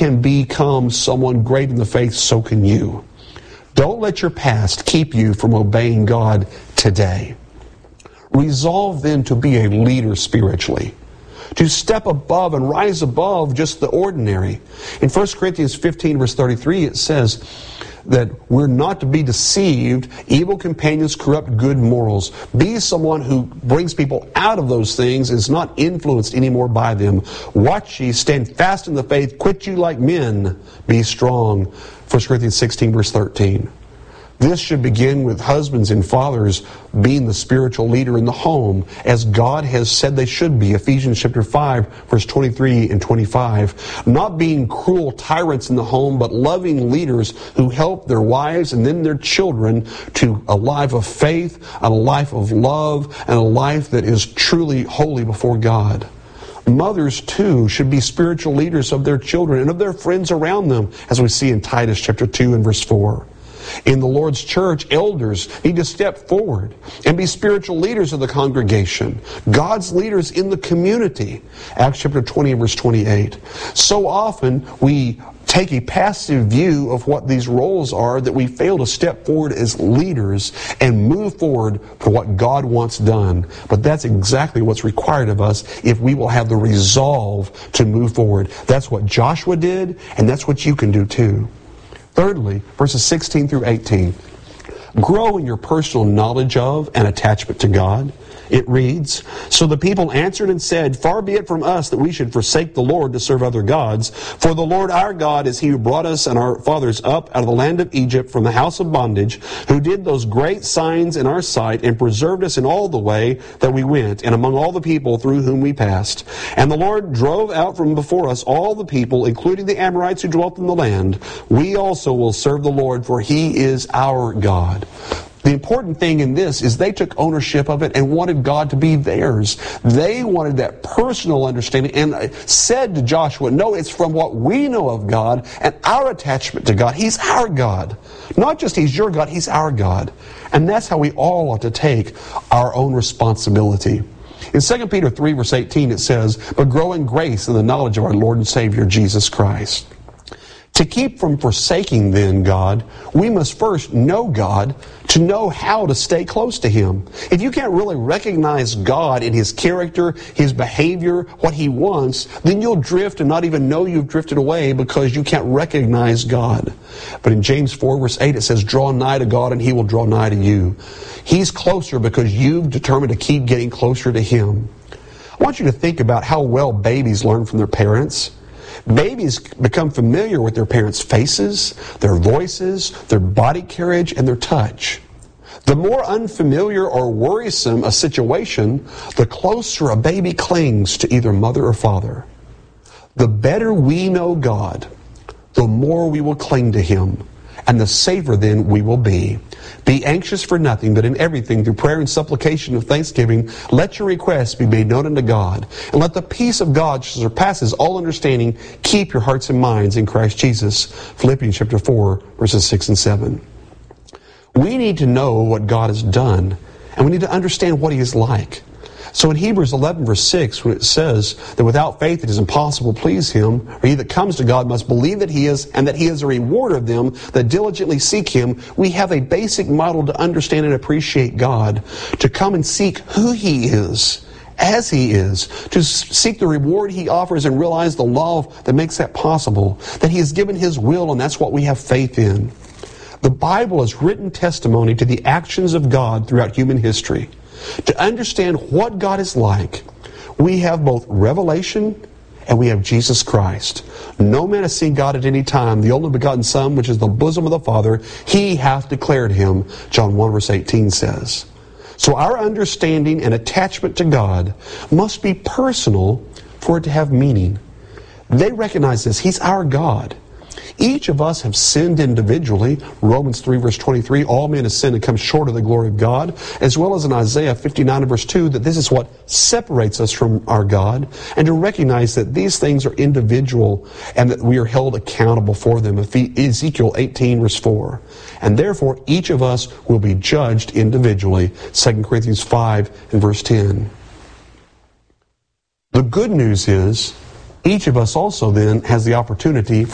can become someone great in the faith, so can you. Don't let your past keep you from obeying God today. Resolve then to be a leader spiritually, to step above and rise above just the ordinary. In 1 Corinthians 15, verse 33, it says that we're not to be deceived. Evil companions corrupt good morals. Be someone who brings people out of those things, is not influenced anymore by them. Watch ye, stand fast in the faith, quit you like men, be strong. 1 Corinthians 16, verse 13. This should begin with husbands and fathers being the spiritual leader in the home, as God has said they should be. Ephesians chapter 5, verse 23 and 25. Not being cruel tyrants in the home, but loving leaders who help their wives and then their children to a life of faith, and a life of love, and a life that is truly holy before God. Mothers, too, should be spiritual leaders of their children and of their friends around them, as we see in Titus chapter 2 and verse 4. In the Lord's church, elders need to step forward and be spiritual leaders of the congregation, God's leaders in the community. Acts chapter 20 verse 28. So often we take a passive view of what these roles are that we fail to step forward as leaders and move forward for what God wants done. But that's exactly what's required of us if we will have the resolve to move forward. That's what Joshua did, and that's what you can do too. Thirdly, verses 16 through 18. Grow in your personal knowledge of and attachment to God. It reads, So the people answered and said, Far be it from us that we should forsake the Lord to serve other gods. For the Lord our God is he who brought us and our fathers up out of the land of Egypt from the house of bondage, who did those great signs in our sight and preserved us in all the way that we went and among all the people through whom we passed. And the Lord drove out from before us all the people, including the Amorites who dwelt in the land. We also will serve the Lord, for he is our God. The important thing in this is they took ownership of it and wanted God to be theirs. They wanted that personal understanding and said to Joshua, no, it's from what we know of God and our attachment to God. He's our God. Not just he's your God, he's our God. And that's how we all ought to take our own responsibility. In 2 Peter 3 verse 18 it says, But grow in grace and the knowledge of our Lord and Savior Jesus Christ. To keep from forsaking then God, we must first know God to know how to stay close to him. If you can't really recognize God in his character, his behavior, what he wants, then you'll drift and not even know you've drifted away because you can't recognize God. But in James 4 verse 8 it says, Draw nigh to God and he will draw nigh to you. He's closer because you've determined to keep getting closer to him. I want you to think about how well babies learn from their parents. Babies become familiar with their parents' faces, their voices, their body carriage, and their touch. The more unfamiliar or worrisome a situation, the closer a baby clings to either mother or father. The better we know God, the more we will cling to him, and the safer then we will be. Be anxious for nothing, but in everything, through prayer and supplication of thanksgiving, let your requests be made known unto God. And let the peace of God, which surpasses all understanding, keep your hearts and minds in Christ Jesus. Philippians chapter 4, verses 6 and 7. We need to know what God has done, and we need to understand what he is like. So in Hebrews 11 verse 6, when it says that without faith it is impossible to please him, or he that comes to God must believe that he is, and that he is a rewarder of them that diligently seek him, we have a basic model to understand and appreciate God, to come and seek who he is, as he is, to seek the reward he offers and realize the love that makes that possible, that he has given his will, and that's what we have faith in. The Bible is written testimony to the actions of God throughout human history. To understand what God is like, we have both revelation and we have Jesus Christ. No man has seen God at any time. The only begotten Son, which is the bosom of the Father, he hath declared him, John 1 verse 18 says. So our understanding and attachment to God must be personal for it to have meaning. They recognize this. He's our God. Each of us have sinned individually. Romans 3 verse 23, all men have sinned and come short of the glory of God. As well as in Isaiah 59 verse 2, that this is what separates us from our God. And to recognize that these things are individual and that we are held accountable for them. Ezekiel 18 verse 4. And therefore each of us will be judged individually. 2 Corinthians 5 and verse 10. The good news is, each of us also then has the opportunity